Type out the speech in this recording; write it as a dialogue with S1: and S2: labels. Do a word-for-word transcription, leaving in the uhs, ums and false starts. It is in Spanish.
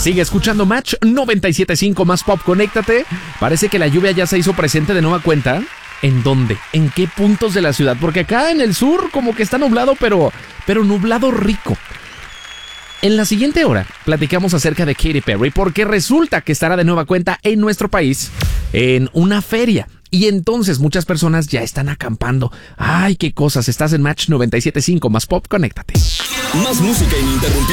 S1: Sigue escuchando Match noventa y siete punto cinco más Pop, conéctate. Parece que la lluvia ya se hizo presente de nueva cuenta. ¿En dónde? ¿En qué puntos de la ciudad? Porque acá en el sur como que está nublado, pero, pero nublado rico. En la siguiente hora platicamos acerca de Katy Perry porque resulta que estará de nueva cuenta en nuestro país en una feria. Y entonces muchas personas ya están acampando. ¡Ay, qué cosas! Estás en Match noventa y siete punto cinco más Pop, conéctate.
S2: Más música ininterrumpida.